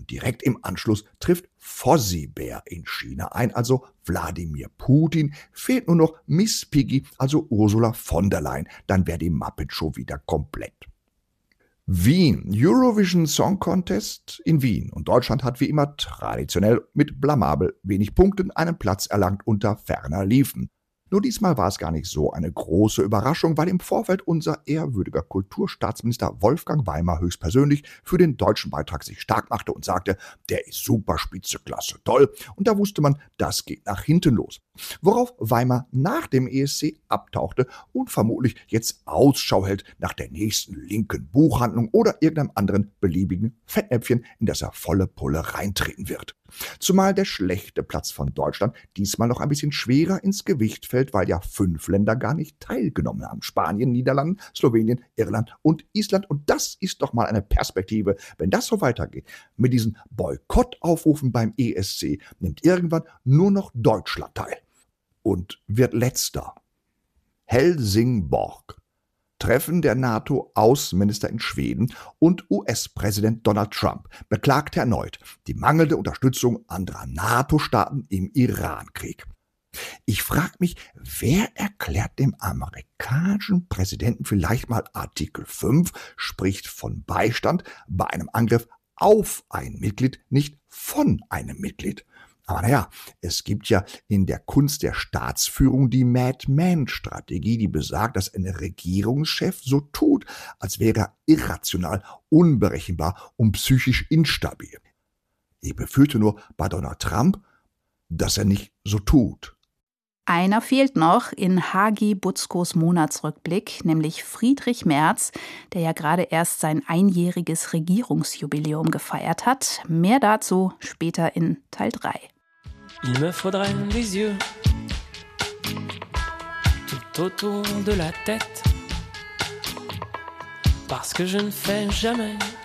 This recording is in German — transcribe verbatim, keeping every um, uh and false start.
Und direkt im Anschluss trifft Fozzie Bear in China ein, also Wladimir Putin. Fehlt nur noch Miss Piggy, also Ursula von der Leyen. Dann wäre die Muppet Show wieder komplett. Wien, Eurovision Song Contest in Wien. Und Deutschland hat wie immer traditionell mit blamabel wenig Punkten einen Platz erlangt unter ferner Liefen. Nur diesmal war es gar nicht so eine große Überraschung, weil im Vorfeld unser ehrwürdiger Kulturstaatsminister Wolfgang Weimar höchstpersönlich für den deutschen Beitrag sich stark machte und sagte, der ist super, spitze, klasse, toll. Und da wusste man, das geht nach hinten los. Worauf Weimar nach dem E S C abtauchte und vermutlich jetzt Ausschau hält nach der nächsten linken Buchhandlung oder irgendeinem anderen beliebigen Fettnäpfchen, in das er volle Pulle reintreten wird. Zumal der schlechte Platz von Deutschland diesmal noch ein bisschen schwerer ins Gewicht fällt, weil ja fünf Länder gar nicht teilgenommen haben. Spanien, Niederlande, Slowenien, Irland und Island. Und das ist doch mal eine Perspektive. Wenn das so weitergeht, mit diesen Boykottaufrufen beim E S C, nimmt irgendwann nur noch Deutschland teil. Und wird letzter. Helsingborg. Treffen der NATO-Außenminister in Schweden und U S-Präsident Donald Trump beklagte erneut die mangelnde Unterstützung anderer NATO-Staaten im Iran-Krieg. Ich frage mich, wer erklärt dem amerikanischen Präsidenten vielleicht mal Artikel fünf, spricht von Beistand bei einem Angriff auf ein Mitglied, nicht von einem Mitglied. Aber naja, es gibt ja in der Kunst der Staatsführung die Madman-Strategie, die besagt, dass ein Regierungschef so tut, als wäre er irrational, unberechenbar und psychisch instabil. Ich befürchte nur bei Donald Trump, dass er nicht so tut. Einer fehlt noch in Hagi Butzkos Monatsrückblick, nämlich Friedrich Merz, der ja gerade erst sein einjähriges Regierungsjubiläum gefeiert hat. Mehr dazu später in Teil drei. Il me faudrait des yeux tout autour de la tête parce que je ne fais jamais